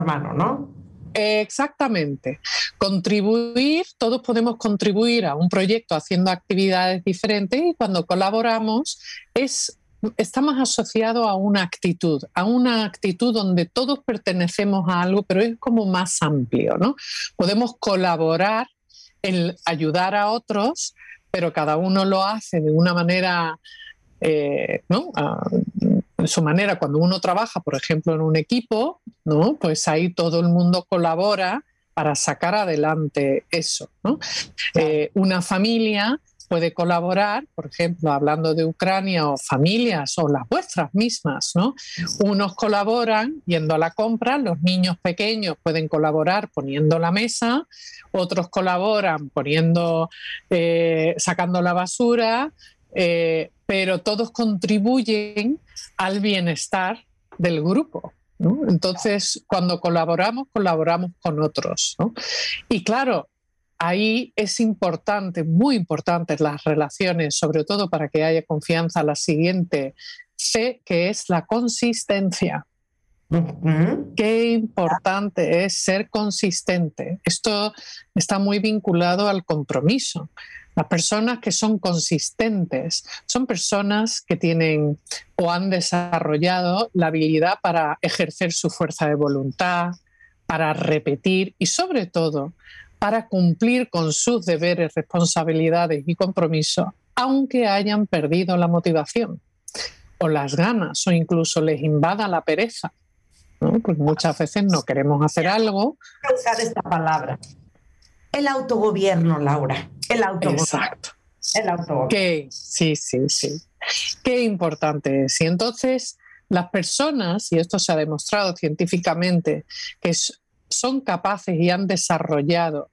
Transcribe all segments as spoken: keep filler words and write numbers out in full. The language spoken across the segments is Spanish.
hermano, ¿no? Exactamente. Contribuir, todos podemos contribuir a un proyecto haciendo actividades diferentes y cuando colaboramos es, está más asociado a una actitud, a una actitud donde todos pertenecemos a algo, pero es como más amplio, ¿no? Podemos colaborar en ayudar a otros, pero cada uno lo hace de una manera, eh, ¿no? A, de su manera. Cuando uno trabaja, por ejemplo, en un equipo, ¿no? Pues ahí todo el mundo colabora para sacar adelante eso, ¿no? Eh, una familia puede colaborar, por ejemplo, hablando de Ucrania, o familias o las vuestras mismas, ¿no? Unos colaboran yendo a la compra, los niños pequeños pueden colaborar poniendo la mesa, otros colaboran poniendo, eh, sacando la basura, eh, pero todos contribuyen al bienestar del grupo, ¿no? Entonces, cuando colaboramos, colaboramos con otros, ¿no? Y claro, ahí es importante, muy importante las relaciones, sobre todo para que haya confianza, la siguiente C, que es la consistencia. Uh-huh. Qué importante es ser consistente. Esto está muy vinculado al compromiso. Las personas que son consistentes son personas que tienen o han desarrollado la habilidad para ejercer su fuerza de voluntad, para repetir y sobre todo para cumplir con sus deberes, responsabilidades y compromisos, aunque hayan perdido la motivación o las ganas o incluso les invada la pereza, ¿no? Pues muchas veces no queremos hacer algo. Quiero usar esta palabra. El autogobierno, Laura. El autogobierno. Exacto. El autogobierno. Que, sí, sí, sí. Qué importante es. Y entonces las personas, y esto se ha demostrado científicamente, que es, son capaces y han desarrollado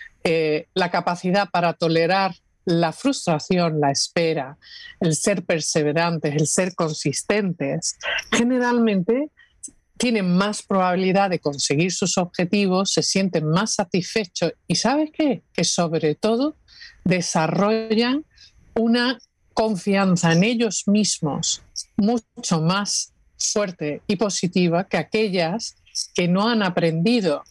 eh, la capacidad para tolerar la frustración, la espera, el ser perseverantes, el ser consistentes, generalmente tienen más probabilidad de conseguir sus objetivos, se sienten más satisfechos y ¿sabes qué? Que sobre todo desarrollan una confianza en ellos mismos mucho más fuerte y positiva que aquellas que no han aprendido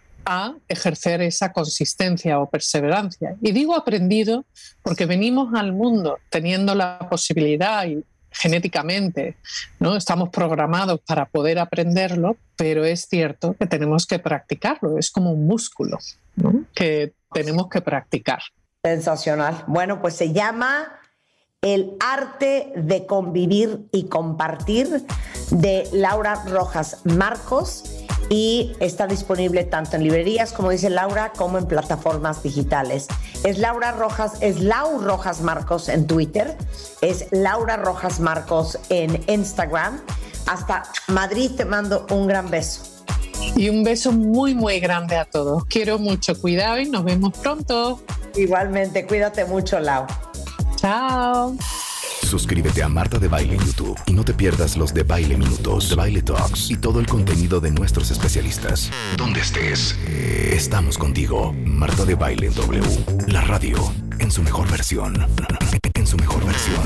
a ejercer esa consistencia o perseverancia. Y digo aprendido porque venimos al mundo teniendo la posibilidad y genéticamente, ¿no? Estamos programados para poder aprenderlo, pero es cierto que tenemos que practicarlo, es como un músculo, ¿no? Que tenemos que practicar. Sensacional. Bueno, pues se llama El arte de convivir y compartir, de Laura Rojas Marcos, y está disponible tanto en librerías, como dice Laura, como en plataformas digitales. Es Laura Rojas, es Lau Rojas Marcos en Twitter, es Laura Rojas Marcos en Instagram. Hasta Madrid te mando un gran beso. Y un beso muy, muy grande a todos. Quiero mucho, cuidado y nos vemos pronto. Igualmente, cuídate mucho, Lau. Chao. Suscríbete a Marta de Baile en YouTube y no te pierdas los de Baile Minutos, de Baile Talks y todo el contenido de nuestros especialistas. Donde estés, estamos contigo. Marta de Baile en W, la radio en su mejor versión. En su mejor versión.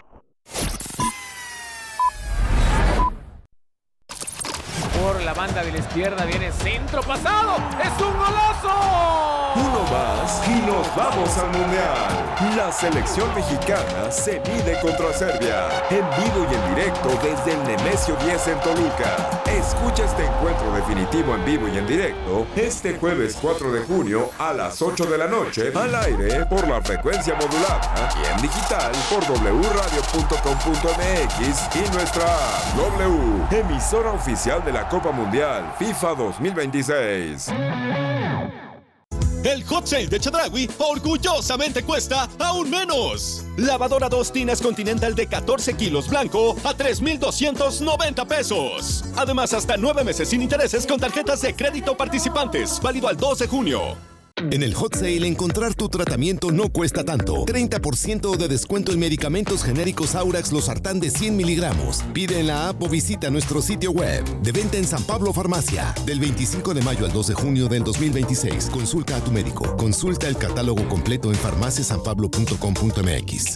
Por la banda de la izquierda viene centro pasado. ¡Es un golazo! Uno más y nos vamos al Mundial. La selección mexicana se mide contra Serbia. En vivo y en directo desde el Nemesio diez en Toluca. Escucha este encuentro definitivo en vivo y en directo este jueves cuatro de junio a las ocho de la noche al aire por la frecuencia modulada y en digital por doble u radio punto com punto m x y nuestra app W, emisora oficial de la Copa Mundial FIFA dos mil veintiséis. El Hot Sale de Chedraui orgullosamente cuesta aún menos. Lavadora dos tinas Continental de catorce kilos blanco a tres mil doscientos noventa pesos. Además, hasta nueve meses sin intereses con tarjetas de crédito participantes. Válido al dos de junio. En el Hot Sale, encontrar tu tratamiento no cuesta tanto. treinta por ciento de descuento en medicamentos genéricos Aurax Losartán de cien miligramos. Pide en la app o visita nuestro sitio web. De venta en San Pablo Farmacia. Del veinticinco de mayo al dos de junio del dos mil veintiséis. Consulta a tu médico. Consulta el catálogo completo en farmacia san pablo punto com punto m x.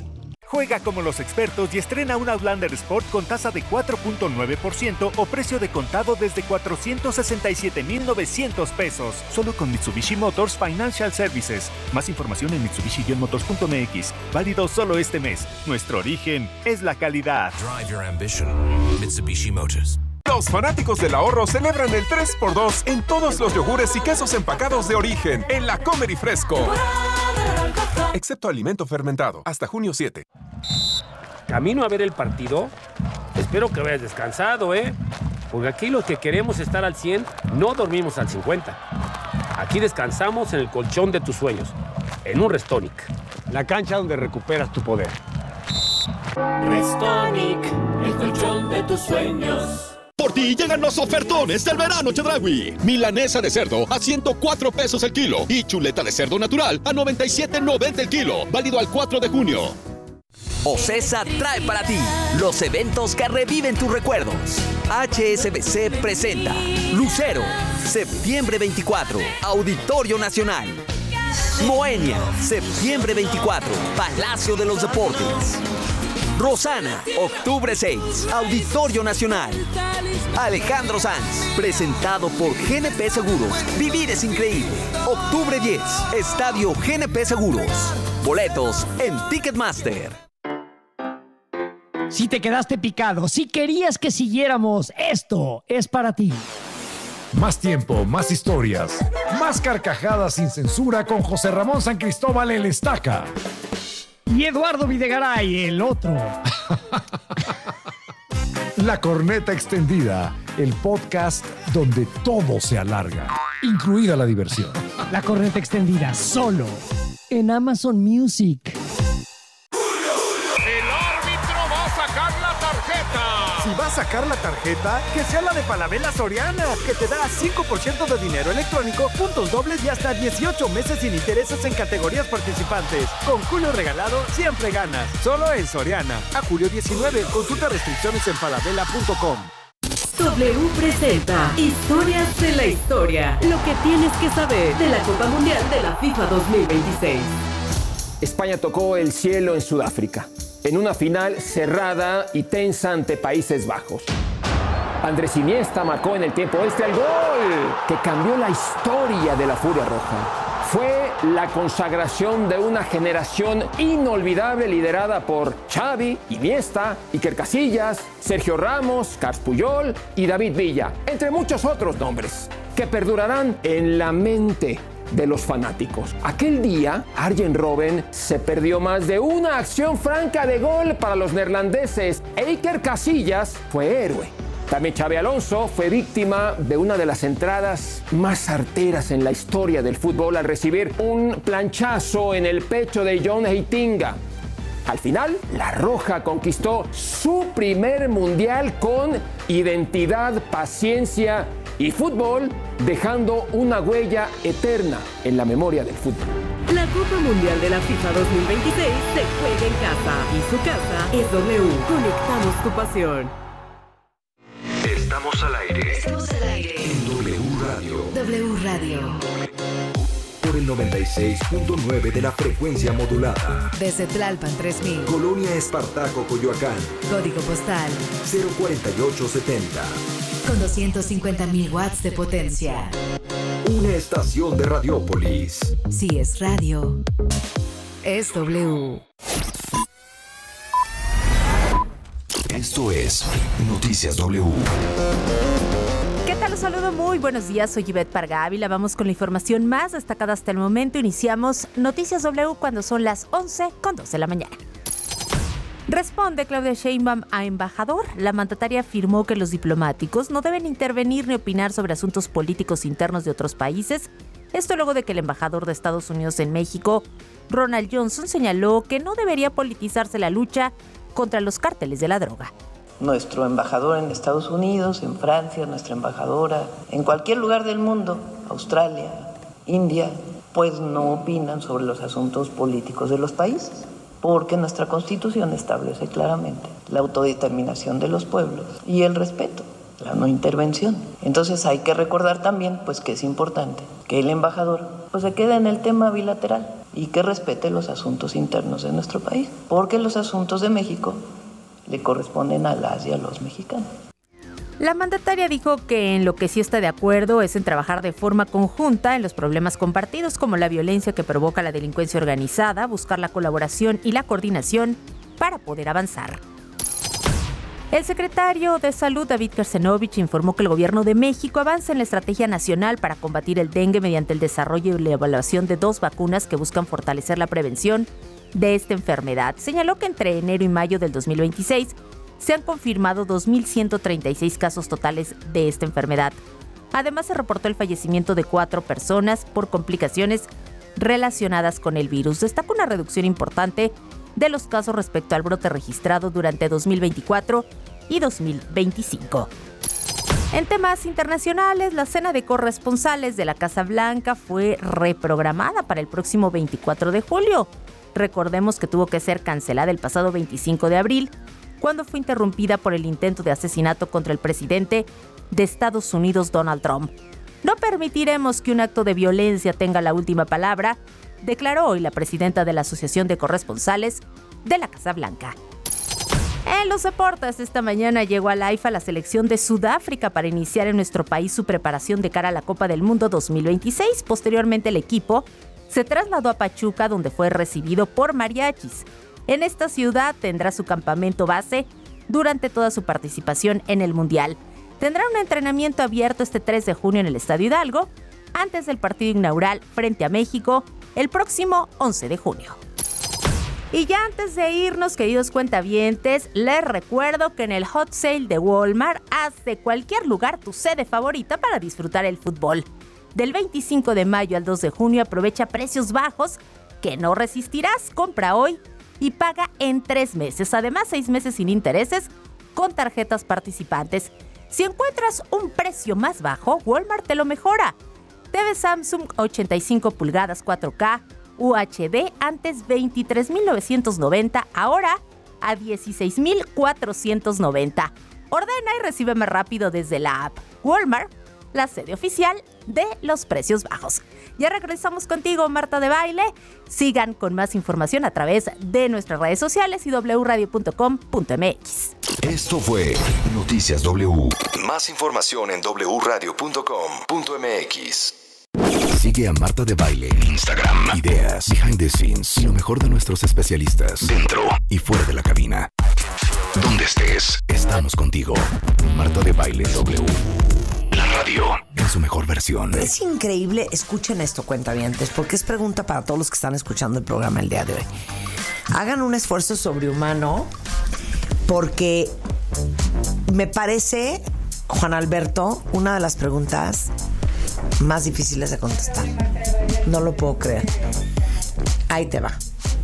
Juega como los expertos y estrena un Outlander Sport con tasa de cuatro punto nueve por ciento o precio de contado desde cuatrocientos sesenta y siete mil novecientos pesos. Solo con Mitsubishi Motors Financial Services. Más información en mitsubishi motors punto m x. Válido solo este mes. Nuestro origen es la calidad. Drive your ambition. Mitsubishi Motors. Los fanáticos del ahorro celebran el tres por dos en todos los yogures y quesos empacados de origen en la Comer y Fresco. Excepto alimento fermentado. Hasta junio siete. ¿Camino a ver el partido? Espero que hayas descansado, ¿eh? Porque aquí los que queremos estar al cien, no dormimos al cincuenta. Aquí descansamos en el colchón de tus sueños, en un Restonic. La cancha donde recuperas tu poder. Restonic, el colchón de tus sueños. Por ti llegan los ofertones del verano Chedraui. Milanesa de cerdo a ciento cuatro pesos el kilo y chuleta de cerdo natural a noventa y siete noventa el kilo. Válido al cuatro de junio. OCESA trae para ti los eventos que reviven tus recuerdos. H S B C presenta Lucero, septiembre veinticuatro, Auditorio Nacional. Moenia, septiembre veinticuatro, Palacio de los Deportes. Rosana, octubre seis, Auditorio Nacional. Alejandro Sanz, presentado por G N P Seguros. Vivir es increíble. octubre diez, Estadio G N P Seguros. Boletos en Ticketmaster. Si te quedaste picado, si querías que siguiéramos, esto es para ti. Más tiempo, más historias, más carcajadas sin censura con José Ramón San Cristóbal el Estaca. Y Eduardo Videgaray, el otro. La Corneta Extendida, el podcast donde todo se alarga, incluida la diversión. La Corneta Extendida, solo en Amazon Music. El árbitro va a sacar la tarjeta. Si va a sacar la tarjeta, que sea la de Falabella Soriana, que te da cinco por ciento de dinero electrónico, puntos dobles y hasta dieciocho meses sin intereses en categorías participantes. Con Julio regalado, siempre ganas. Solo en Soriana. A julio diecinueve, consulta restricciones en falabella punto com. W presenta Historias de la Historia. Lo que tienes que saber de la Copa Mundial de la FIFA dos mil veintiséis. España tocó el cielo en Sudáfrica, en una final cerrada y tensa ante Países Bajos. Andrés Iniesta marcó en el tiempo extra el gol que cambió la historia de la Furia Roja. Fue la consagración de una generación inolvidable liderada por Xavi, Iniesta, Iker Casillas, Sergio Ramos, Carles Puyol y David Villa, entre muchos otros nombres que perdurarán en la mente de los fanáticos. Aquel día, Arjen Robben se perdió más de una acción franca de gol para los neerlandeses e Iker Casillas fue héroe. También Xabi Alonso fue víctima de una de las entradas más certeras en la historia del fútbol al recibir un planchazo en el pecho de John Heitinga. Al final, la Roja conquistó su primer mundial con identidad, paciencia y fútbol, dejando una huella eterna en la memoria del fútbol. La Copa Mundial de la FIFA dos mil veintiséis se juega en casa y su casa es W. Conectamos tu pasión. Estamos al aire. Estamos al aire. En W Radio. W Radio. Por el noventa y seis punto nueve de la frecuencia modulada. Desde Tlalpan tres mil. Colonia Espartaco, Coyoacán. Código postal cero cuarenta y ocho setenta. Con doscientos cincuenta mil watts de potencia. Una estación de Radiópolis. Si es radio, es W. Esto es Noticias W. ¿Qué tal? Los saludo, muy buenos días, soy Ivette Parga Ávila. Vamos con la información más destacada hasta el momento. Iniciamos Noticias W cuando son las once con dos de la mañana. Responde Claudia Sheinbaum a embajador. La mandataria afirmó que los diplomáticos no deben intervenir ni opinar sobre asuntos políticos internos de otros países. Esto luego de que el embajador de Estados Unidos en México, Ronald Johnson, señaló que no debería politizarse la lucha contra los cárteles de la droga. Nuestro embajador en Estados Unidos, en Francia, nuestra embajadora, en cualquier lugar del mundo, Australia, India, pues no opinan sobre los asuntos políticos de los países, porque nuestra Constitución establece claramente la autodeterminación de los pueblos y el respeto, la no intervención. Entonces hay que recordar también pues, que es importante que el embajador pues, se quede en el tema bilateral y que respete los asuntos internos de nuestro país, porque los asuntos de México le corresponden a las y a los mexicanos. La mandataria dijo que en lo que sí está de acuerdo es en trabajar de forma conjunta en los problemas compartidos como la violencia que provoca la delincuencia organizada, buscar la colaboración y la coordinación para poder avanzar. El secretario de Salud, David Kersenovich, informó que el gobierno de México avanza en la estrategia nacional para combatir el dengue mediante el desarrollo y la evaluación de dos vacunas que buscan fortalecer la prevención de esta enfermedad. Señaló que entre enero y mayo del dos mil veintiséis se han confirmado dos mil ciento treinta y seis casos totales de esta enfermedad. Además, se reportó el fallecimiento de cuatro personas por complicaciones relacionadas con el virus. Destaca una reducción importante de los casos respecto al brote registrado durante dos mil veinticuatro y dos mil veinticinco. En temas internacionales, la cena de corresponsales de la Casa Blanca fue reprogramada para el próximo veinticuatro de julio. Recordemos que tuvo que ser cancelada el pasado veinticinco de abril, cuando fue interrumpida por el intento de asesinato contra el presidente de Estados Unidos, Donald Trump. No permitiremos que un acto de violencia tenga la última palabra, declaró hoy la presidenta de la Asociación de Corresponsales de la Casa Blanca. En los deportes, esta mañana llegó al AIFA la selección de Sudáfrica para iniciar en nuestro país su preparación de cara a la Copa del Mundo dos mil veintiséis. Posteriormente, el equipo se trasladó a Pachuca, donde fue recibido por mariachis. En esta ciudad tendrá su campamento base durante toda su participación en el Mundial. Tendrá un entrenamiento abierto este tres de junio en el Estadio Hidalgo, antes del partido inaugural frente a México el próximo once de junio. Y ya antes de irnos, queridos cuentavientes, les recuerdo que en el Hot Sale de Walmart, haz de cualquier lugar tu sede favorita para disfrutar el fútbol. Del veinticinco de mayo al dos de junio aprovecha precios bajos que no resistirás. Compra hoy y paga en tres meses. Además, seis meses sin intereses con tarjetas participantes. Si encuentras un precio más bajo, Walmart te lo mejora. T V Samsung ochenta y cinco pulgadas cuatro K U H D antes veintitrés mil novecientos noventa, ahora a dieciséis mil cuatrocientos noventa. Ordena y recibe más rápido desde la app. Walmart, la sede oficial de los precios bajos. Ya regresamos contigo, Marta de Baile. Sigan con más información a través de nuestras redes sociales y doble u radio punto com punto m x. Esto fue Noticias W. Más información en doble u radio punto com punto m x. Sigue a Marta de Baile en Instagram. Ideas, behind the scenes y lo mejor de nuestros especialistas dentro y fuera de la cabina. Donde estés, estamos contigo. Marta de Baile W. La radio en su mejor versión. Es increíble. Escuchen esto, cuentavientes, porque es pregunta para todos los que están escuchando el programa el día de hoy. Hagan un esfuerzo sobrehumano, porque me parece, Juan Alberto, una de las preguntas más difíciles de contestar. No lo puedo creer. Ahí te va.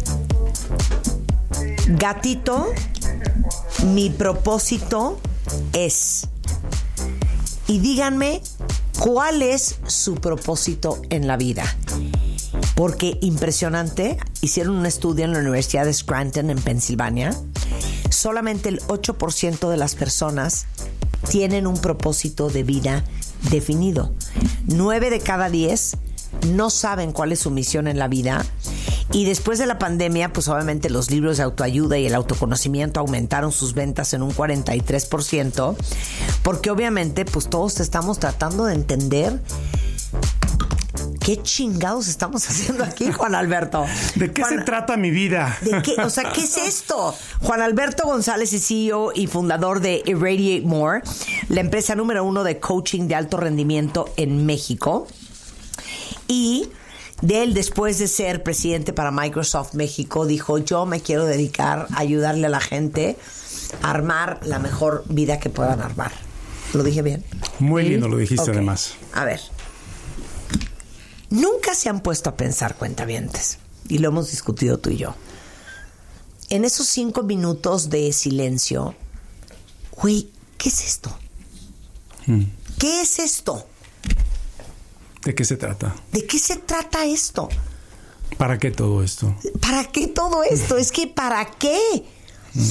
Gatito, mi propósito es... Y díganme, ¿cuál es su propósito en la vida? Porque impresionante, hicieron un estudio en la Universidad de Scranton, en Pensilvania. Solamente el ocho por ciento de las personas tienen un propósito de vida definido. nueve de cada diez no saben cuál es su misión en la vida. Y después de la pandemia, pues obviamente los libros de autoayuda y el autoconocimiento aumentaron sus ventas en un cuarenta y tres por ciento, porque obviamente pues todos estamos tratando de entender qué chingados estamos haciendo aquí, Juan Alberto. ¿De qué Juan, se trata mi vida? ¿De qué? O sea, ¿qué es esto? Juan Alberto González es C E O y fundador de Irradiate More, la empresa número uno de coaching de alto rendimiento en México. Y de él, después de ser presidente para Microsoft México, dijo: yo me quiero dedicar a ayudarle a la gente a armar la mejor vida que puedan armar. ¿Lo dije bien? Muy ¿Sí? lindo lo dijiste, okay. Además. A ver, nunca se han puesto a pensar, cuentavientes, y lo hemos discutido tú y yo, en esos cinco minutos de silencio, güey, ¿qué es esto? Hmm. ¿Qué es esto? ¿De qué se trata? ¿De qué se trata esto? ¿Para qué todo esto? ¿Para qué todo esto? Es que ¿para qué? Mm.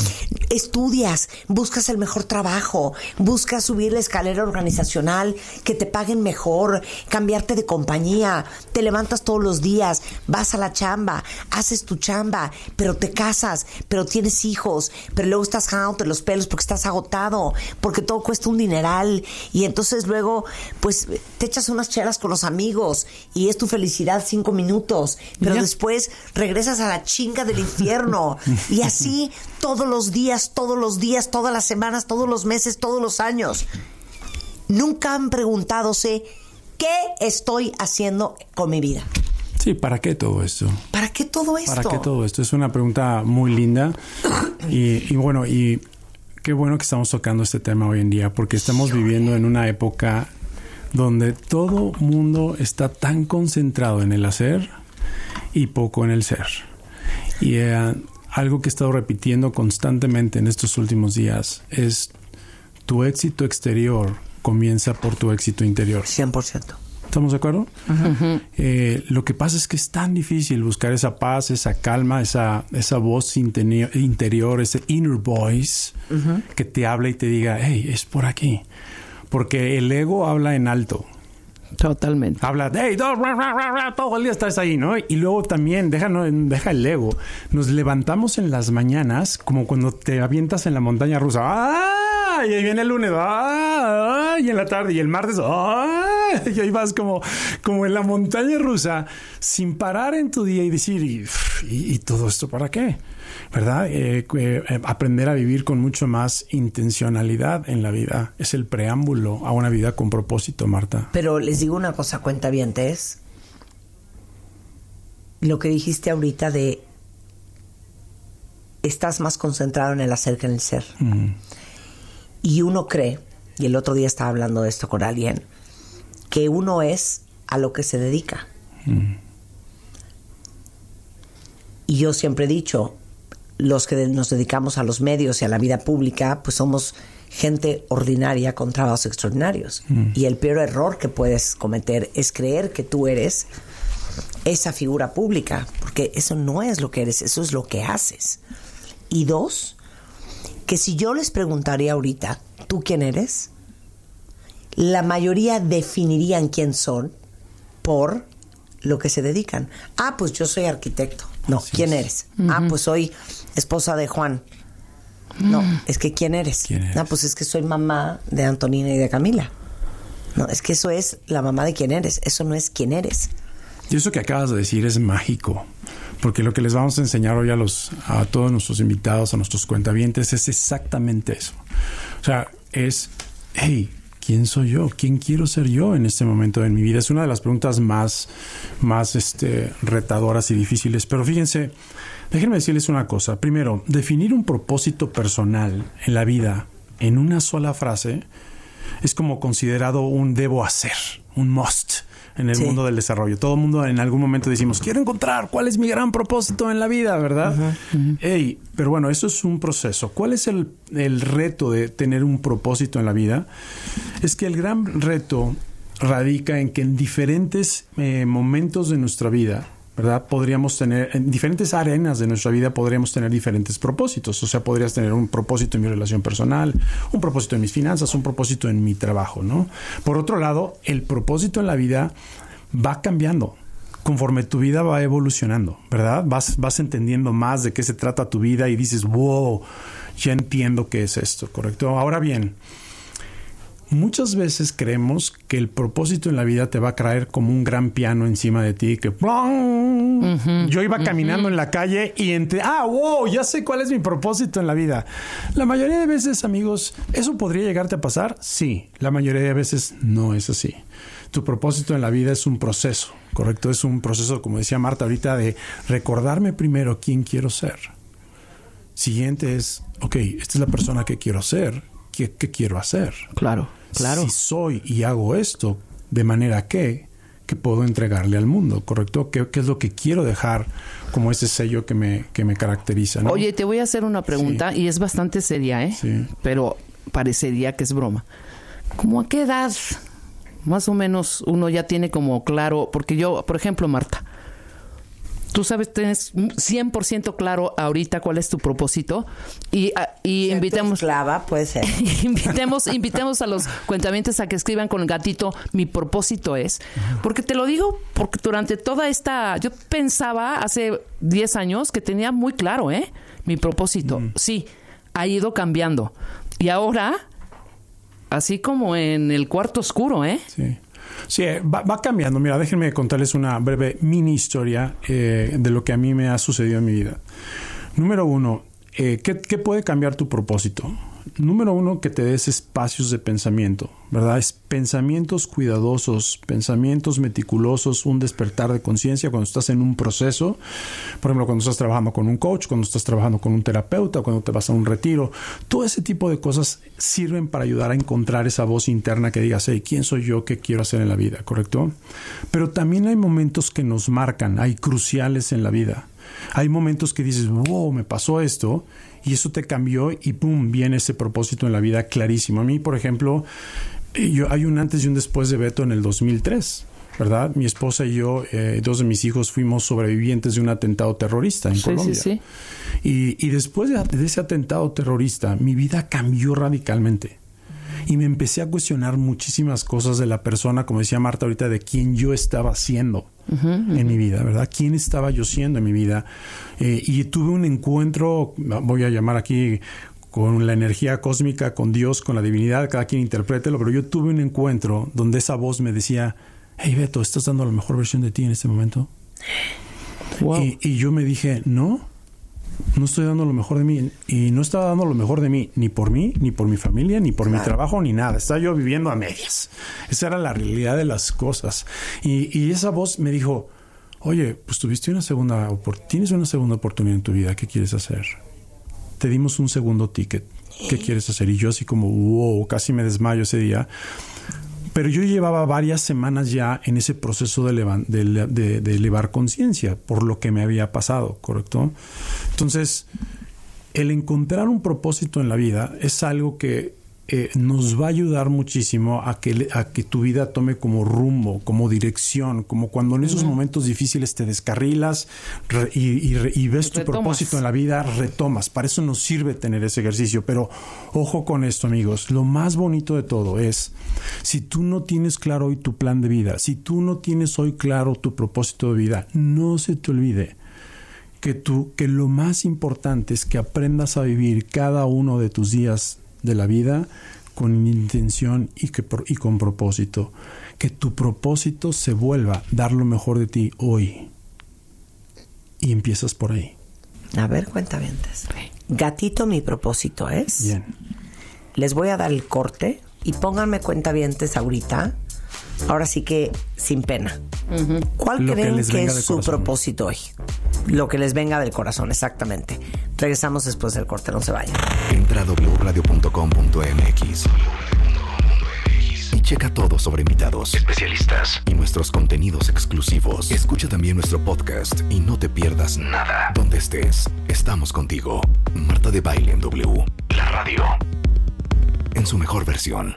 estudias, buscas el mejor trabajo, buscas subir la escalera organizacional, que te paguen mejor, cambiarte de compañía, te levantas todos los días, vas a la chamba, haces tu chamba, pero te casas, pero tienes hijos, pero luego estás jalándote los pelos porque estás agotado, porque todo cuesta un dineral, y entonces luego pues te echas unas chelas con los amigos y es tu felicidad cinco minutos, pero ya. Después regresas a la chinga del infierno y así todos los días, todos los días, todas las semanas, todos los meses, todos los años. Nunca han preguntadose ¿qué estoy haciendo con mi vida? Sí, ¿para qué todo esto? ¿Para qué todo esto? ¿Para qué todo esto? Es una pregunta muy linda y, y bueno, y qué bueno que estamos tocando este tema hoy en día porque estamos viviendo en una época donde todo mundo está tan concentrado en el hacer y poco en el ser. Y eh, algo que he estado repitiendo constantemente en estos últimos días es tu éxito exterior comienza por tu éxito interior. cien por ciento. ¿Estamos de acuerdo? Uh-huh. Eh, lo que pasa es que es tan difícil buscar esa paz, esa calma, esa, esa voz interior, interior, ese inner voice uh-huh. que te habla y te diga, hey, es por aquí. Porque el ego habla en alto. Totalmente. Habla, hey, todo, todo el día estás ahí, ¿no? Y luego también, deja, no, deja el ego. Nos levantamos en las mañanas como cuando te avientas en la montaña rusa. ¡Ah! Y ahí viene el lunes. ¡Ah! Y en la tarde. Y el martes. ¡Ah! Y ahí vas como, como en la montaña rusa sin parar en tu día y decir, ¿y, y, y todo esto para qué? ¿Verdad? Eh, eh, aprender a vivir con mucho más intencionalidad en la vida es el preámbulo a una vida con propósito, Marta. Pero les digo una cosa, cuentavientes. Lo que dijiste ahorita de estás más concentrado en el hacer que en el ser. Mm. Y uno cree, y el otro día estaba hablando de esto con alguien, que uno es a lo que se dedica. Mm. Y yo siempre he dicho, los que nos dedicamos a los medios y a la vida pública, pues somos gente ordinaria con trabajos extraordinarios. Mm. Y el peor error que puedes cometer es creer que tú eres esa figura pública, porque eso no es lo que eres, eso es lo que haces. Y dos, que si yo les preguntaría ahorita, ¿tú quién eres? La mayoría definirían quién son por lo que se dedican. Ah, pues yo soy arquitecto. No, sí, ¿quién eres? Uh-huh. Ah, pues soy esposa de Juan. No, uh-huh. es que ¿quién eres? ¿Quién eres? Ah, pues es que soy mamá de Antonina y de Camila. No, es que eso es la mamá de quién eres. Eso no es quién eres. Y eso que acabas de decir es mágico. Porque lo que les vamos a enseñar hoy a, los, a todos nuestros invitados, a nuestros cuentavientes, es exactamente eso. O sea, es, hey, ¿quién soy yo? ¿Quién quiero ser yo en este momento en mi vida? Es una de las preguntas más, más este, retadoras y difíciles. Pero fíjense, déjenme decirles una cosa. Primero, definir un propósito personal en la vida en una sola frase es como considerado un debo hacer, un must en el sí. mundo del desarrollo. Todo el mundo en algún momento decimos, quiero encontrar cuál es mi gran propósito en la vida, ¿verdad? Uh-huh, uh-huh. Hey, pero bueno, eso es un proceso. ¿Cuál es el, el reto de tener un propósito en la vida? Es que el gran reto radica en que en diferentes eh, momentos de nuestra vida, ¿verdad? Podríamos tener, en diferentes arenas de nuestra vida podríamos tener diferentes propósitos. O sea, podrías tener un propósito en mi relación personal, un propósito en mis finanzas, un propósito en mi trabajo, ¿no? Por otro lado, el propósito en la vida va cambiando conforme tu vida va evolucionando, ¿verdad? Vas, vas entendiendo más de qué se trata tu vida y dices, wow, ya entiendo qué es esto, ¿correcto? Ahora bien, muchas veces creemos que el propósito en la vida te va a caer como un gran piano encima de ti, que uh-huh, yo iba caminando uh-huh. en la calle y entre, ah, wow, ya sé cuál es mi propósito en la vida. La mayoría de veces, amigos, ¿eso podría llegarte a pasar? Sí, la mayoría de veces no es así. Tu propósito en la vida es un proceso, ¿correcto? Es un proceso, como decía Marta ahorita, de recordarme primero quién quiero ser. Siguiente es, ok, esta es la persona que quiero ser. ¿Qué, qué quiero hacer? Claro, claro. Si soy y hago esto, de manera que, que puedo entregarle al mundo, ¿correcto? ¿Qué, qué es lo que quiero dejar como ese sello que me, que me caracteriza, ¿no? Oye, te voy a hacer una pregunta sí. y es bastante seria, ¿eh? Sí. Pero parecería que es broma. ¿Cómo a qué edad más o menos uno ya tiene como claro? Porque yo, por ejemplo, Marta, Tú sabes, tienes cien por ciento claro ahorita cuál es tu propósito y, y invitemos esclava, puede ser. invitemos, invitemos a los cuentavientes a que escriban con el gatito mi propósito es, porque te lo digo porque durante toda esta, yo pensaba hace diez años que tenía muy claro, ¿eh? Mi propósito. Mm. Sí, ha ido cambiando. Y ahora, así como en el cuarto oscuro, ¿eh? Sí. Sí, va, va cambiando. Mira, déjenme contarles una breve mini historia eh, de lo que a mí me ha sucedido en mi vida. Número uno, eh, ¿qué, ¿qué puede cambiar tu propósito? Número uno, que te des espacios de pensamiento, ¿verdad? Es pensamientos cuidadosos, pensamientos meticulosos, un despertar de conciencia cuando estás en un proceso. Por ejemplo, cuando estás trabajando con un coach, cuando estás trabajando con un terapeuta, cuando te vas a un retiro. Todo ese tipo de cosas sirven para ayudar a encontrar esa voz interna que digas, hey, ¿quién soy yo? ¿Qué quiero hacer en la vida? ¿Correcto? Pero también hay momentos que nos marcan, hay cruciales en la vida. Hay momentos que dices, wow, me pasó esto, y eso te cambió y pum, viene ese propósito en la vida clarísimo. A mí, por ejemplo, yo, hay un antes y un después de Beto en el dos mil tres, ¿verdad? Mi esposa y yo, eh, dos de mis hijos, fuimos sobrevivientes de un atentado terrorista en sí, Colombia. Sí, sí. Y, y después de, de ese atentado terrorista, mi vida cambió radicalmente. Y me empecé a cuestionar muchísimas cosas de la persona, como decía Marta ahorita, de quién yo estaba siendo uh-huh, uh-huh. en mi vida, ¿verdad? ¿Quién estaba yo siendo en mi vida? Eh, y tuve un encuentro, voy a llamar aquí con la energía cósmica, con Dios, con la divinidad, cada quien interprételo, pero yo tuve un encuentro donde esa voz me decía, hey Beto, ¿estás dando la mejor versión de ti en este momento? Wow. Y, y yo me dije, no. No estoy dando lo mejor de mí. Y no estaba dando lo mejor de mí ni por mí, ni por mi familia, ni por claro. mi trabajo, ni nada. Estaba yo viviendo a medias. Esa era la realidad de las cosas. Y, y esa voz me dijo, oye, pues tuviste una segunda tienes una segunda oportunidad en tu vida. ¿Qué quieres hacer? Te dimos un segundo ticket. ¿Qué quieres hacer? Y yo así como, wow, casi me desmayo ese día. Pero yo llevaba varias semanas ya en ese proceso de, elevar, de, de, de elevar conciencia por lo que me había pasado, ¿correcto? Entonces, el encontrar un propósito en la vida es algo que eh, nos va a ayudar muchísimo a que, a que tu vida tome como rumbo, como dirección, como cuando en esos uh-huh. momentos difíciles te descarrilas re, y, y, y ves tu retomas. propósito en la vida, retomas. Para eso nos sirve tener ese ejercicio. Pero ojo con esto, amigos. Lo más bonito de todo es, si tú no tienes claro hoy tu plan de vida, si tú no tienes hoy claro tu propósito de vida, no se te olvide que, tú, que lo más importante es que aprendas a vivir cada uno de tus días de la vida con intención y, que, y con propósito. Que tu propósito se vuelva dar lo mejor de ti hoy. Y empiezas por ahí. A ver, cuentavientes. Gatito, mi propósito es... Bien. Les voy a dar el corte y pónganme cuentavientes ahorita. Ahora sí que sin pena. Uh-huh. ¿Cuál lo creen que, que es su corazón. propósito hoy? Lo que les venga del corazón, exactamente. Regresamos después del corte, no se vayan. Entra a doble u radio punto com punto m x y checa todo sobre invitados, especialistas y nuestros contenidos exclusivos. Escucha también nuestro podcast y no te pierdas nada. Donde estés, estamos contigo. Marta de Baile en W, la radio, en su mejor versión.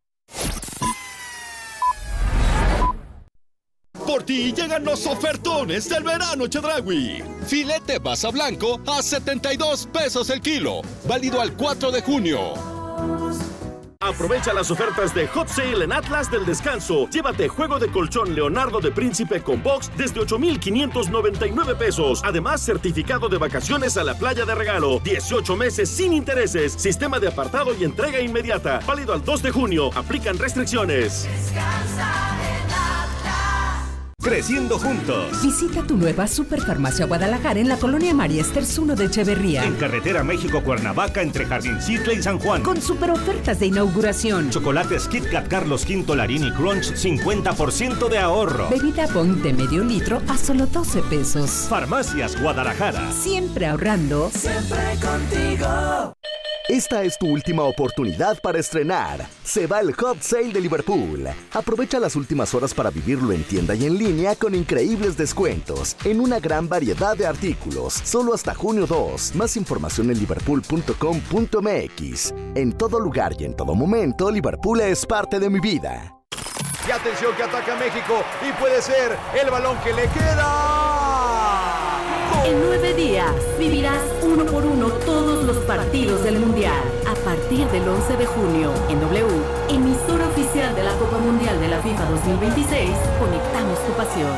Por ti llegan los ofertones del verano Chedraui. Filete basa blanco a setenta y dos pesos el kilo. Válido al cuatro de junio. Aprovecha las ofertas de Hot Sale en Atlas del Descanso. Llévate juego de colchón Leonardo de Príncipe con box desde ocho mil quinientos noventa y nueve pesos. Además, certificado de vacaciones a la playa de regalo. dieciocho meses sin intereses. Sistema de apartado y entrega inmediata. Válido al dos de junio. Aplican restricciones. Descansa en Atlas. Creciendo juntos. Visita tu nueva Superfarmacia Guadalajara en la colonia María Esters uno de Echeverría. En carretera México-Cuernavaca entre Jardincitle y San Juan. Con super ofertas de inauguración. Chocolates Kit Kat Carlos V Larini Crunch, cincuenta por ciento de ahorro. Bebida Boing de medio litro a solo doce pesos. Farmacias Guadalajara. Siempre ahorrando. Siempre contigo. Esta es tu última oportunidad para estrenar. Se va el Hot Sale de Liverpool. Aprovecha las últimas horas para vivirlo en tienda y en línea con increíbles descuentos en una gran variedad de artículos. Solo hasta junio dos. Más información en liverpool punto com punto m x. En todo lugar y en todo momento, Liverpool es parte de mi vida. Y atención que ataca México y puede ser el balón que le queda. En nueve días vivirás uno por uno todos los partidos del Mundial. A partir del once de junio, en W, emisora oficial de la Copa Mundial de la FIFA dos mil veintiséis, conectamos tu pasión.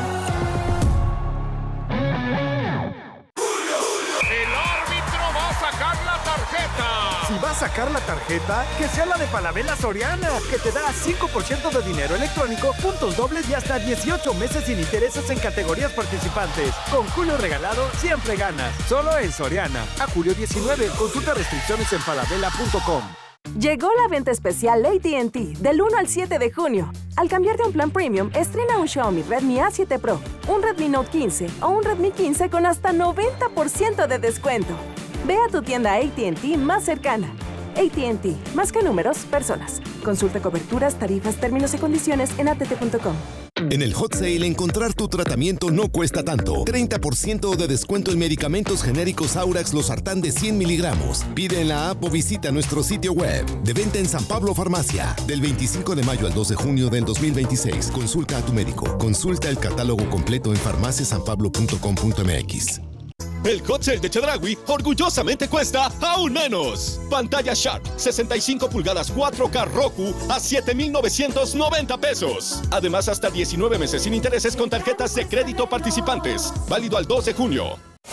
El árbitro va a sacar la tarjeta. Si va a sacar la tarjeta, que sea la de Falabella Soriana, que te da cinco por ciento de dinero electrónico, puntos dobles y hasta dieciocho meses sin intereses en categorías participantes. Con Julio Regalado siempre ganas. Solo en Soriana. A julio diecinueve. Consulta restricciones en falabella punto com. Llegó la venta especial A T and T del uno al siete de junio. Al cambiar de un plan premium, estrena un Xiaomi Redmi A siete Pro, un Redmi Note quince o un Redmi quince con hasta noventa por ciento de descuento. Ve a tu tienda A T and T más cercana. A T and T, más que números, personas. Consulta coberturas, tarifas, términos y condiciones en a t t punto com. En el Hot Sale, encontrar tu tratamiento no cuesta tanto. treinta por ciento de descuento en medicamentos genéricos Aurax Losartán de cien miligramos. Pide en la app o visita nuestro sitio web. De venta en San Pablo Farmacia. Del veinticinco de mayo al dos de junio del dos mil veintiséis. Consulta a tu médico. Consulta el catálogo completo en farmacia san pablo punto com punto m x. El Hot Sale de Chedraui orgullosamente cuesta aún menos. Pantalla Sharp sesenta y cinco pulgadas cuatro K Roku a siete mil novecientos noventa pesos. Además, hasta diecinueve meses sin intereses con tarjetas de crédito participantes. Válido al dos de junio.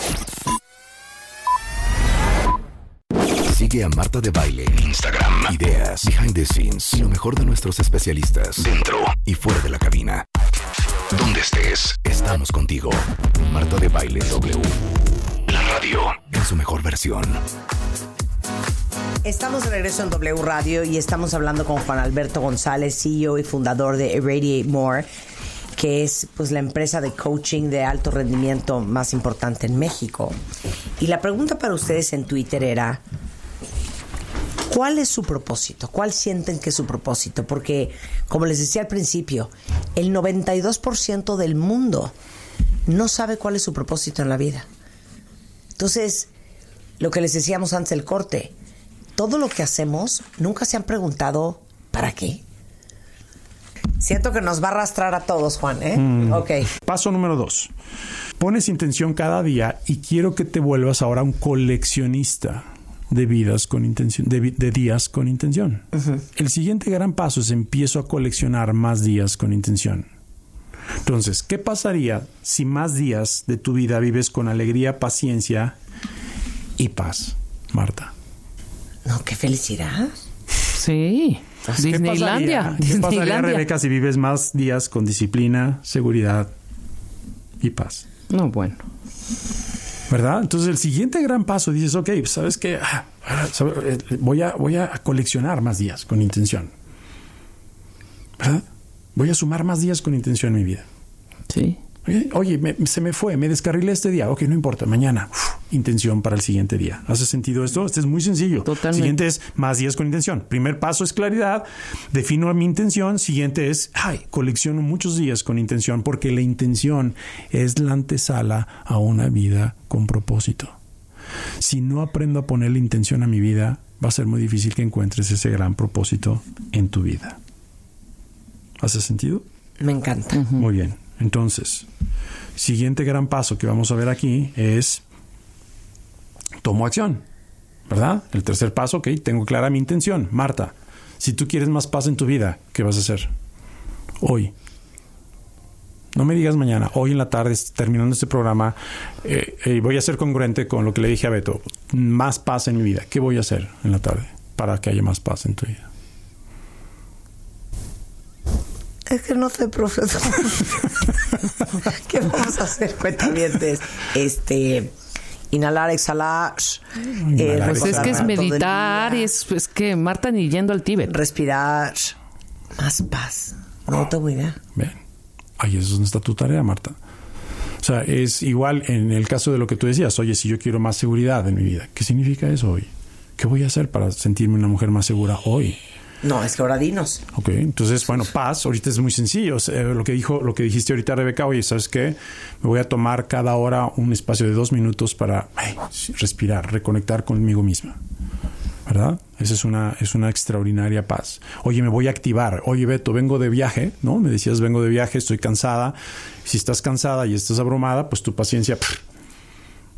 Sigue a Marta de Baile en Instagram. Ideas, behind the scenes y lo mejor de nuestros especialistas dentro y fuera de la cabina. Donde estés, estamos contigo. Marta de Baile W. La radio en su mejor versión. Estamos de regreso en W Radio y estamos hablando con Juan Alberto González, C E O y fundador de Irradiate More, que es pues la empresa de coaching de alto rendimiento más importante en México. Y la pregunta para ustedes en Twitter era: ¿cuál es su propósito? ¿Cuál sienten que es su propósito? Porque, como les decía al principio, el noventa y dos por ciento del mundo no sabe cuál es su propósito en la vida. Entonces, lo que les decíamos antes del corte, todo lo que hacemos, nunca se han preguntado ¿para qué? Siento que nos va a arrastrar a todos, Juan, ¿eh? Mm. Ok. Paso número dos. Pones intención cada día y quiero que te vuelvas ahora un coleccionista de vidas con intención, de, de días con intención. Uh-huh. El siguiente gran paso es empiezo a coleccionar más días con intención. Entonces, ¿qué pasaría si más días de tu vida vives con alegría, paciencia y paz, Marta? No, qué felicidad. Sí. Disneylandia. ¿Qué pasaría, ¿Qué pasaría, Disneylandia. Rebeca, si vives más días con disciplina, seguridad y paz? No, bueno. ¿Verdad? Entonces el siguiente gran paso dices, ok, ¿sabes qué? Ah, voy a, voy a coleccionar más días con intención. ¿Verdad? Voy a sumar más días con intención en mi vida. Sí. Oye, oye me, se me fue, me descarrilé este día. Ok, no importa, mañana. Uf, intención para el siguiente día. ¿Hace sentido esto? Este es muy sencillo. Totalmente. Siguiente es más días con intención. Primer paso es claridad. Defino mi intención. Siguiente es, ay, colecciono muchos días con intención porque la intención es la antesala a una vida con propósito. Si no aprendo a ponerle intención a mi vida, va a ser muy difícil que encuentres ese gran propósito en tu vida. ¿Hace sentido? Me encanta. Uh-huh. Muy bien. Entonces, siguiente gran paso que vamos a ver aquí es tomo acción, ¿verdad? El tercer paso, ok, tengo clara mi intención. Marta, si tú quieres más paz en tu vida, ¿qué vas a hacer? Hoy. No me digas mañana, hoy en la tarde, terminando este programa, eh, eh, voy a ser congruente con lo que le dije a Beto. Más paz en mi vida. ¿Qué voy a hacer en la tarde para que haya más paz en tu vida? Es que no sé, profesor. ¿Qué vamos a hacer, cuentavientes? Este, inhalar, exhalar. Eh, pues es que es meditar y es, es que Marta ni yendo al Tíbet. Respirar. Más paz. No tengo idea. Bien. Ahí es donde está tu tarea, Marta. O sea, es igual en el caso de lo que tú decías. Oye, si yo quiero más seguridad en mi vida, ¿qué significa eso hoy? ¿Qué voy a hacer para sentirme una mujer más segura hoy? No, es que ahora dinos. Ok, entonces, bueno, paz, ahorita es muy sencillo. O sea, lo que dijo, lo que dijiste ahorita, Rebeca, oye, ¿sabes qué? Me voy a tomar cada hora un espacio de dos minutos para ay, respirar, reconectar conmigo misma. ¿Verdad? Esa es una, es una extraordinaria paz. Oye, me voy a activar. Oye, Beto, vengo de viaje, ¿no? Me decías, vengo de viaje, estoy cansada. Si estás cansada y estás abrumada, pues tu paciencia pff,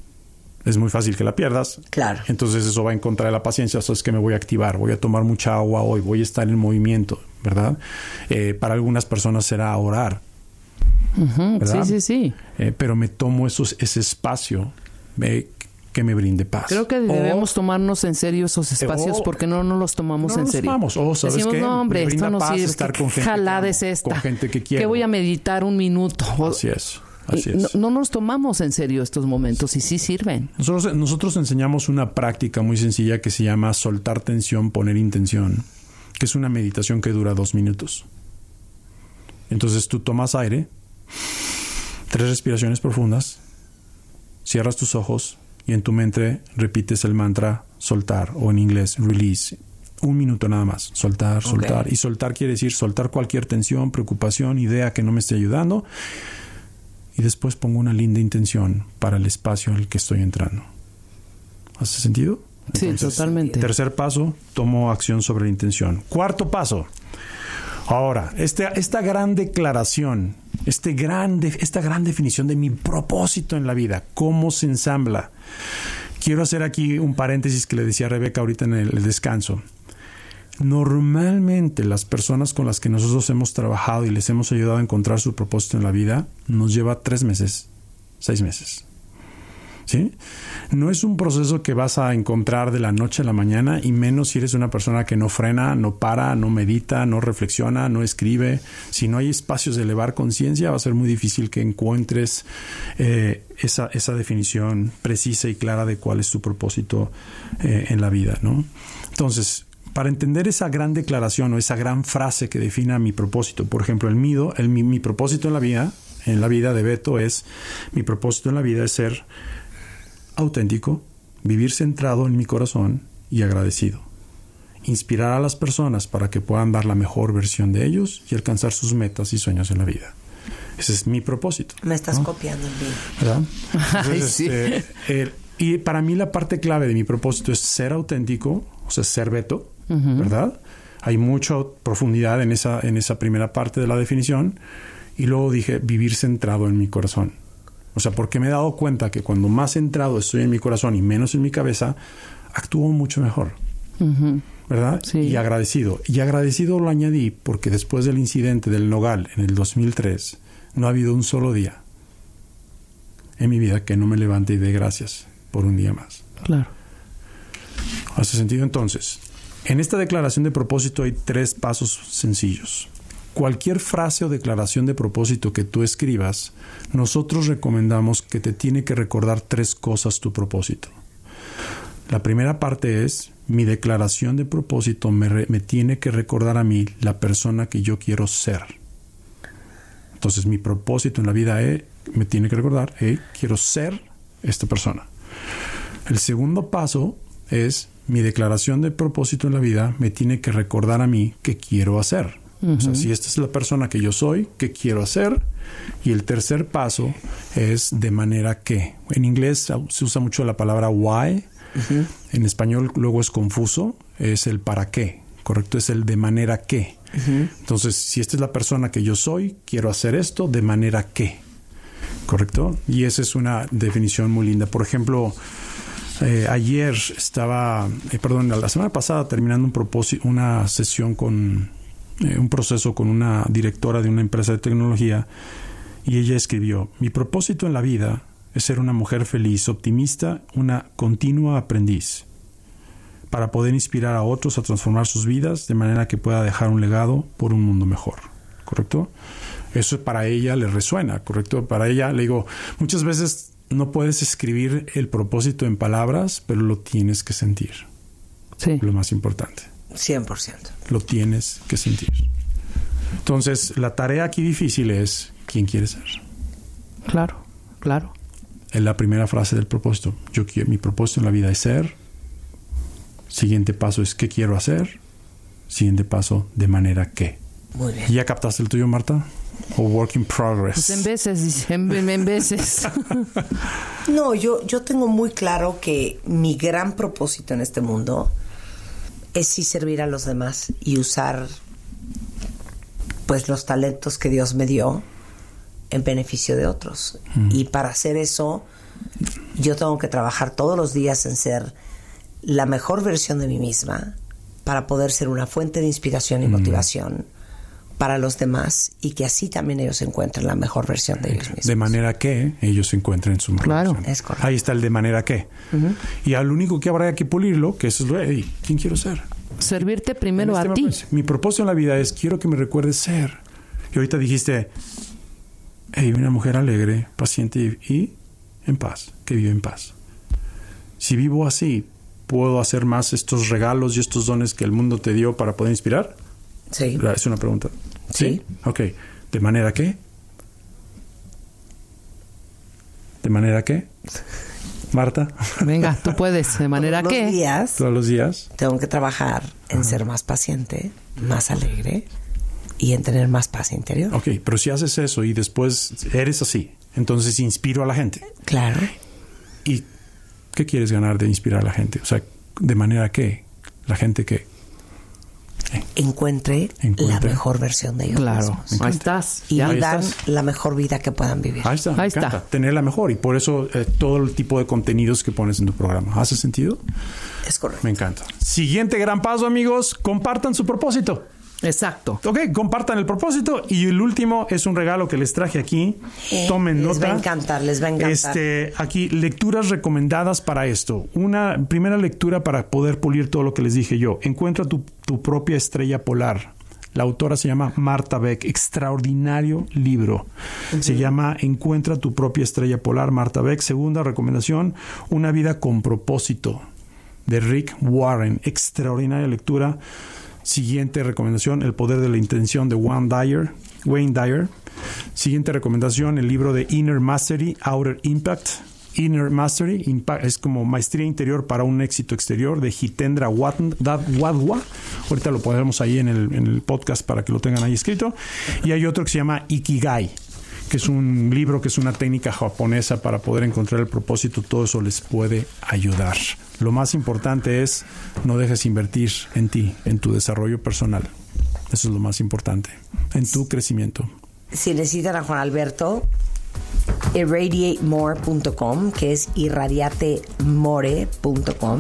es muy fácil que la pierdas. Claro. Entonces eso va en contra de la paciencia. Eso es que me voy a activar, voy a tomar mucha agua hoy, voy a estar en movimiento, ¿verdad? Eh, para algunas personas será orar. Uh-huh. Sí, sí, sí. Eh, pero me tomo esos, ese espacio eh, que me brinde paz. Creo que debemos o, tomarnos en serio esos espacios o, porque no nos los tomamos no en los serio. Tomamos. O, ¿sabes Decimos, qué? no, hombre, me esto no sirve. Estar con gente jalada que, es esta. Con gente que quiero. Que voy a meditar un minuto. Así es. Así es. No, no nos tomamos en serio estos momentos y sí sirven. Nosotros, nosotros enseñamos una práctica muy sencilla que se llama soltar tensión, poner intención, que es una meditación que dura dos minutos. Entonces tú tomas aire, tres respiraciones profundas, cierras tus ojos y en tu mente repites el mantra soltar, o en inglés release. Un minuto nada más. Soltar, soltar. Okay. Y soltar quiere decir soltar cualquier tensión, preocupación, idea que no me esté ayudando. Y después pongo una linda intención para el espacio en el que estoy entrando. ¿Hace sentido? Entonces, sí, totalmente. Tercer paso, tomo acción sobre la intención. Cuarto paso. Ahora, este, esta gran declaración, este gran de, esta gran definición de mi propósito en la vida, ¿cómo se ensambla? Quiero hacer aquí un paréntesis que le decía a Rebeca ahorita en el, el descanso. Normalmente las personas con las que nosotros hemos trabajado y les hemos ayudado a encontrar su propósito en la vida nos lleva tres meses, seis meses. ¿Sí? No es un proceso que vas a encontrar de la noche a la mañana, y menos si eres una persona que no frena, no para, no medita, no reflexiona, no escribe. Si no hay espacios de elevar conciencia, va a ser muy difícil que encuentres eh, esa, esa definición precisa y clara de cuál es tu propósito eh, en la vida, ¿no? Entonces, para entender esa gran declaración o esa gran frase que defina mi propósito, por ejemplo, el mío, el, mi, mi propósito en la vida, en la vida de Beto es, mi propósito en la vida es ser auténtico, vivir centrado en mi corazón y agradecido. Inspirar a las personas para que puedan dar la mejor versión de ellos y alcanzar sus metas y sueños en la vida. Ese es mi propósito. Me estás ¿no? copiando el mío. ¿Verdad? Entonces, Ay, sí. eh, eh, y para mí la parte clave de mi propósito es ser auténtico, o sea, ser Beto, uh-huh. ¿verdad? Hay mucha profundidad en esa, en esa primera parte de la definición. Y luego dije, vivir centrado en mi corazón. O sea, porque me he dado cuenta que cuando más centrado estoy en mi corazón y menos en mi cabeza, actúo mucho mejor. Uh-huh. ¿Verdad? Sí. Y agradecido. Y agradecido lo añadí porque después del incidente del Nogal en el dos mil tres, no ha habido un solo día en mi vida que no me levante y dé gracias por un día más. Claro. ¿Hace sentido? Entonces, en esta declaración de propósito hay tres pasos sencillos. Cualquier frase o declaración de propósito que tú escribas, nosotros recomendamos que te tiene que recordar tres cosas tu propósito. La primera parte es, mi declaración de propósito me, re, me tiene que recordar a mí la persona que yo quiero ser. Entonces, mi propósito en la vida es, me tiene que recordar, hey, quiero ser esta persona. El segundo paso es, mi declaración de propósito en la vida me tiene que recordar a mí qué quiero hacer. Uh-huh. O sea, si esta es la persona que yo soy, ¿qué quiero hacer? Y el tercer paso es de manera que. En inglés se usa mucho la palabra why. Uh-huh. En español luego es confuso. Es el para qué. Correcto, es el de manera que. Uh-huh. Entonces, si esta es la persona que yo soy, quiero hacer esto de manera que. Correcto. Y esa es una definición muy linda. Por ejemplo, eh, ayer estaba, eh, perdón, la semana pasada terminando un propósito, una sesión con Eh, un proceso con una directora de una empresa de tecnología, y ella escribió: mi propósito en la vida es ser una mujer feliz, optimista, una continua aprendiz, para poder inspirar a otros a transformar sus vidas de manera que pueda dejar un legado por un mundo mejor. ¿Correcto? Eso para ella le resuena, ¿correcto? Para ella, le digo, muchas veces no puedes escribir el propósito en palabras, pero lo tienes que sentir. Sí. Lo más importante. cien por ciento. Lo tienes que sentir. Entonces, la tarea aquí difícil es, ¿quién quieres ser? Claro, claro. Es la primera frase del propósito. Yo quiero, mi propósito en la vida es ser. Siguiente paso es, ¿qué quiero hacer? Siguiente paso, de manera que. Muy bien. ¿Ya captaste el tuyo, Marta? ¿O work in progress? Pues en veces, en, en veces. No, yo, yo tengo muy claro que mi gran propósito en este mundo es sí servir a los demás y usar pues los talentos que Dios me dio en beneficio de otros. Mm. Y para hacer eso yo tengo que trabajar todos los días en ser la mejor versión de mí misma para poder ser una fuente de inspiración y motivación mm. para los demás y que así también ellos encuentren la mejor versión de ellos mismos. De manera que ellos encuentren su mejor claro. versión. Es correcto. Ahí está el de manera que. Uh-huh. Y al único que habrá que pulirlo, que eso es lo de, hey, ¿quién quiero ser? Servirte primero este a ti. Momento, mi propósito en la vida es, quiero que me recuerdes ser. Y ahorita dijiste, hey, una mujer alegre, paciente y, y en paz, que vive en paz. Si vivo así, ¿puedo hacer más estos regalos y estos dones que el mundo te dio para poder inspirar? Sí. Es una pregunta. Sí. ¿Sí? Ok. ¿De manera qué? ¿De manera qué? Marta. Venga, tú puedes. ¿De manera Todos qué? Los días, Todos los días. Tengo que trabajar en Ajá. ser más paciente, más alegre y en tener más paz interior. Ok, pero si haces eso y después eres así, entonces inspiro a la gente. Claro. ¿Y qué quieres ganar de inspirar a la gente? O sea, ¿de manera que la gente que eh. encuentre, encuentre la mejor versión de ellos claro, mismos? Ahí estás. Y ya. dan estás. la mejor vida que puedan vivir. Ahí está. Ahí está. Tener la mejor. Y por eso eh, todo el tipo de contenidos que pones en tu programa. ¿Hace sentido? Es correcto. Me encanta. Siguiente gran paso, amigos. Compartan su propósito. Exacto. Ok, compartan el propósito. Y el último es un regalo que les traje aquí. Eh, Tomen les nota. Les va a encantar, les va a encantar. Este, aquí, lecturas recomendadas para esto. Una primera lectura para poder pulir todo lo que les dije yo. Encuentra tu, tu propia estrella polar. La autora se llama Marta Beck. Extraordinario libro. Uh-huh. Se llama Encuentra tu propia estrella polar, Marta Beck. Segunda recomendación, Una vida con propósito, de Rick Warren. Extraordinaria lectura. Siguiente recomendación, El poder de la intención, de Wayne Dyer. Wayne Dyer. Siguiente recomendación, el libro de Inner Mastery, Outer Impact. Inner Mastery, impact, es como maestría interior para un éxito exterior, de Jitendra Wadhwa. Ahorita lo ponemos ahí en el, en el podcast para que lo tengan ahí escrito. Y hay otro que se llama Ikigai, que es un libro que es una técnica japonesa para poder encontrar el propósito. Todo eso les puede ayudar. Lo más importante es no dejes invertir en ti, en tu desarrollo personal. Eso es lo más importante, en tu crecimiento. Si necesitan a Juan Alberto, irradiate more punto com, que es irradiatemore punto com,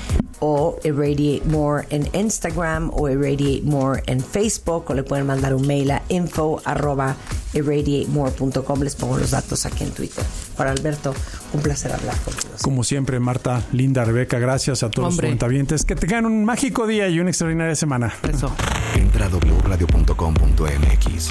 o Irradiate More en Instagram o Irradiate More en Facebook, o le pueden mandar un mail a info arroba irradiate more punto com. Les pongo los datos aquí en Twitter. Juan Alberto, un placer hablar contigo. Como siempre, Marta, Linda, Rebeca, gracias a todos Hombre. los cuentavientes. Que tengan un mágico día y una extraordinaria semana. Eso. Entra a doble u radio punto com punto m x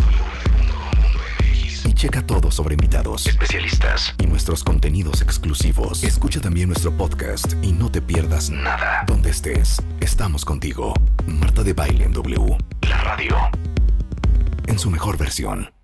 y checa todo sobre invitados, especialistas y nuestros contenidos exclusivos. Escucha también nuestro podcast y no te pierdas nada. Donde estés, estamos contigo. Marta de Baile en W, la radio, en su mejor versión.